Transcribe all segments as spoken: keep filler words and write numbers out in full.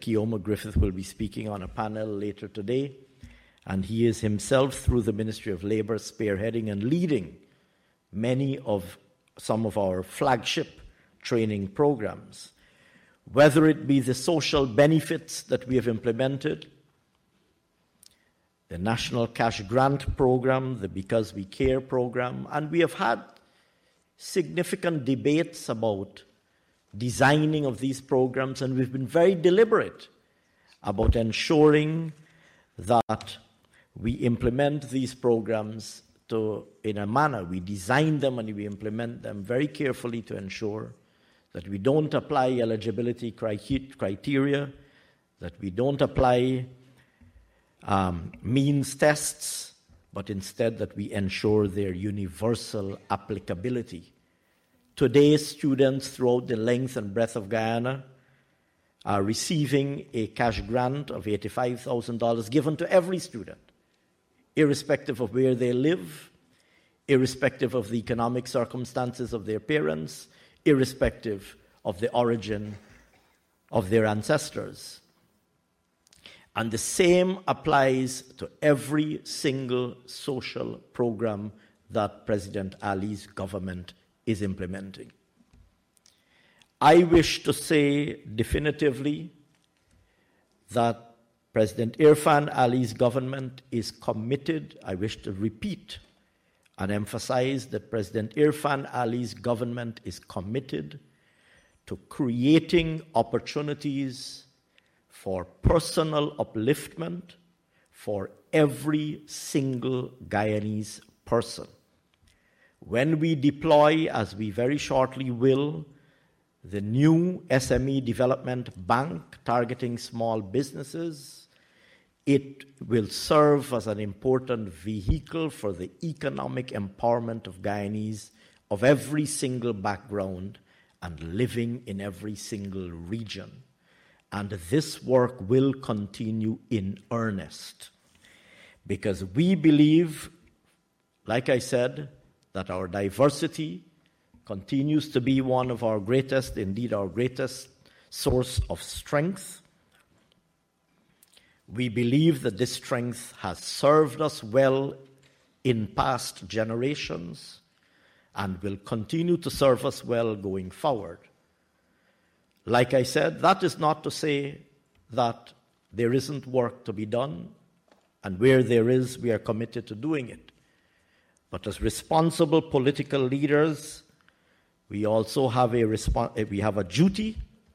Keoma Griffith will be speaking on a panel later today, and he is himself, through the Ministry of Labour, spearheading and leading many of some of our flagship training programs, whether it be the social benefits that we have implemented, the National Cash Grant Program, the Because We Care program, and we have had significant debates about designing of these programs, and we've been very deliberate about ensuring that we implement these programs to, in a manner, we design them and we implement them very carefully to ensure that we don't apply eligibility criteria, that we don't apply um, means tests, but instead that we ensure their universal applicability. Today, students throughout the length and breadth of Guyana are receiving a cash grant of eighty-five thousand dollars given to every student, irrespective of where they live, irrespective of the economic circumstances of their parents, irrespective of the origin of their ancestors. And the same applies to every single social program that President Ali's government is implementing. I wish to say definitively that President Irfaan Ali's government is committed. I wish to repeat and emphasize that President Irfaan Ali's government is committed to creating opportunities for personal upliftment for every single Guyanese person. When we deploy, as we very shortly will, the new S M E Development Bank targeting small businesses, it will serve as an important vehicle for the economic empowerment of Guyanese of every single background and living in every single region. And this work will continue in earnest because we believe, like I said, that our diversity continues to be one of our greatest, indeed our greatest source of strength. We believe that this strength has served us well in past generations and will continue to serve us well going forward. Like I said, that is not to say that there isn't work to be done, and where there is, we are committed to doing it. But as responsible political leaders, we also have a resp- we have a duty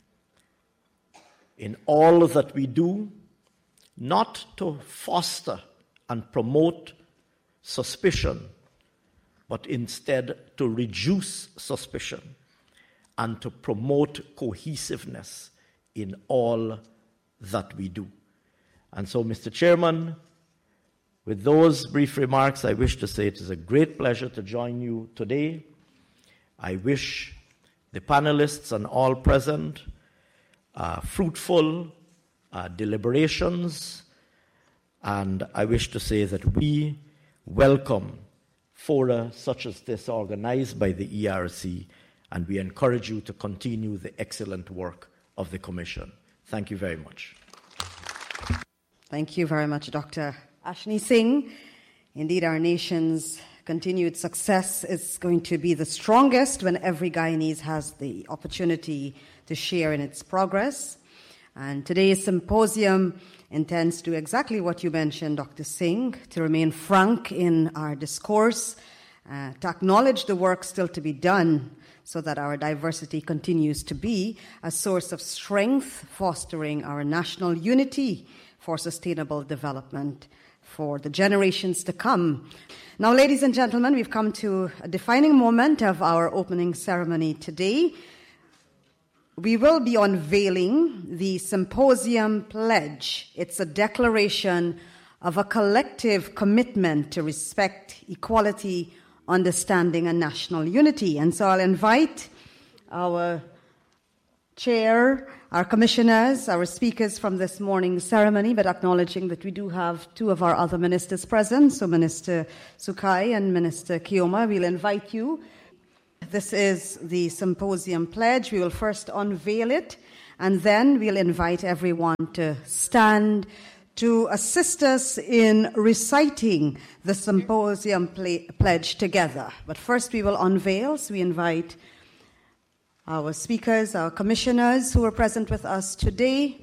in all that we do, not to foster and promote suspicion, but instead to reduce suspicion and to promote cohesiveness in all that we do. And so, Mister Chairman, with those brief remarks, I wish to say it is a great pleasure to join you today. I wish the panelists and all present uh, fruitful uh, deliberations, and I wish to say that we welcome fora such as this organized by the E R C, and we encourage you to continue the excellent work of the Commission. Thank you very much. Thank you very much, Doctor Ashni Singh. Indeed, our nation's continued success is going to be the strongest when every Guyanese has the opportunity to share in its progress. And today's symposium intends to do exactly what you mentioned, Doctor Singh, to remain frank in our discourse, uh, to acknowledge the work still to be done so that our diversity continues to be a source of strength, fostering our national unity for sustainable development for the generations to come. Now, ladies and gentlemen, we've come to a defining moment of our opening ceremony today. We will be unveiling the Symposium Pledge. It's a declaration of a collective commitment to respect, equality, understanding, and national unity. And so I'll invite our chair, our commissioners, our speakers from this morning's ceremony, but acknowledging that we do have two of our other ministers present, so Minister Sukai and Minister Keoma, we'll invite you. This is the Symposium Pledge. We will first unveil it, and then we'll invite everyone to stand to assist us in reciting the symposium play, pledge together. But first we will unveil, so we invite our speakers, our commissioners who are present with us today.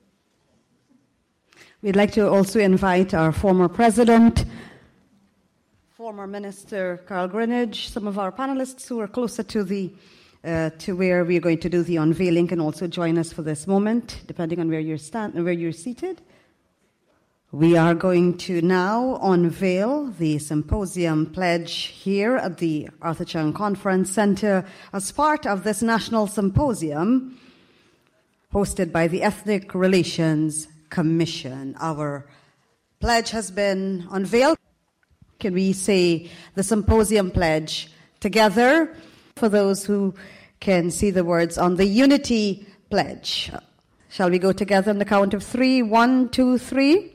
We'd like to also invite our former president, former Minister Carl Greenidge, some of our panelists who are closer to the uh, to where we're going to do the unveiling can also join us for this moment, depending on where you're stand where you're seated. We are going to now unveil the symposium pledge here at the Arthur Chung Conference Center as part of this national symposium hosted by the Ethnic Relations Commission. Our pledge has been unveiled. Can we say the symposium pledge together for those who can see the words on the unity pledge? Shall we go together on the count of three? One, two, three.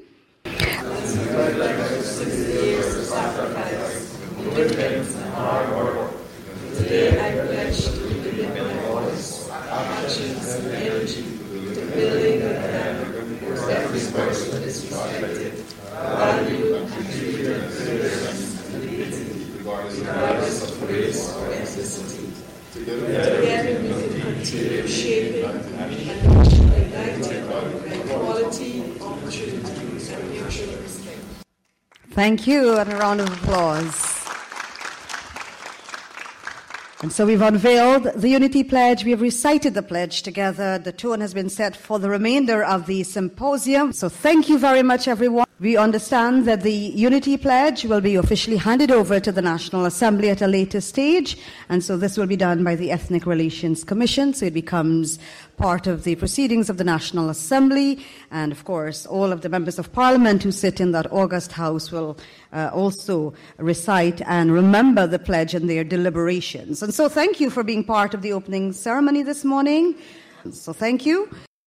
Today I pledge to live in my voice, actions, and energy to building a family where every person is respected, valued, and treated with fairness and dignity, regardless of race or ethnicity. Together we can continue shaping and igniting equality, opportunity, and mutual respect. Thank you, and a round of applause. And so we've unveiled the Unity Pledge. We have recited the pledge together. The tone has been set for the remainder of the symposium. So thank you very much, everyone. We understand that the Unity Pledge will be officially handed over to the National Assembly at a later stage. And so this will be done by the Ethnic Relations Commission. So it becomes part of the proceedings of the National Assembly. And of course, all of the members of Parliament who sit in that August House will uh, also recite and remember the pledge in their deliberations. And so thank you for being part of the opening ceremony this morning. So thank you.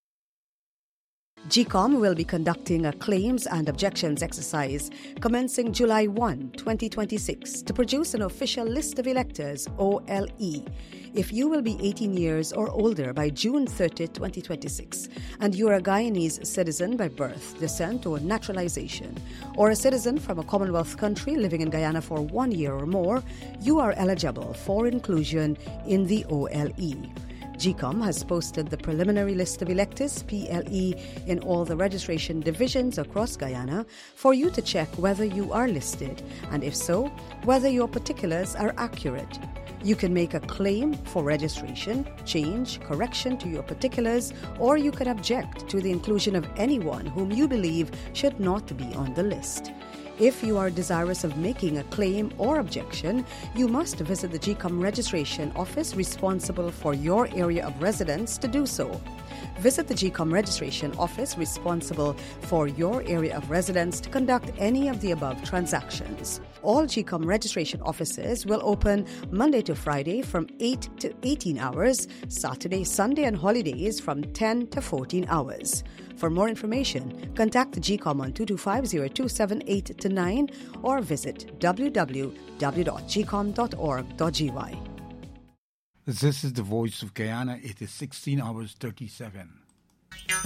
G COM will be conducting a claims and objections exercise commencing July first, twenty twenty-six to produce an official list of electors, O L E. If you will be eighteen years or older by June thirtieth, twenty twenty-six, and you are a Guyanese citizen by birth, descent, or naturalization, or a citizen from a Commonwealth country living in Guyana for one year or more, you are eligible for inclusion in the O L E. G COM has posted the preliminary list of electors, P L E, in all the registration divisions across Guyana for you to check whether you are listed, and if so, whether your particulars are accurate. You can make a claim for registration, change, correction to your particulars, or you can object to the inclusion of anyone whom you believe should not be on the list. If you are desirous of making a claim or objection, you must visit the G COM registration office responsible for your area of residence to do so. Visit the G COM registration office responsible for your area of residence to conduct any of the above transactions. All G COM registration offices will open Monday to Friday from eight to eighteen hours, Saturday, Sunday and holidays from ten to fourteen hours. For more information, contact the G COM on two two five, zero two seven eight to nine or visit w w w dot g com dot org dot g y. This is the Voice of Guyana. It is sixteen hours thirty-seven.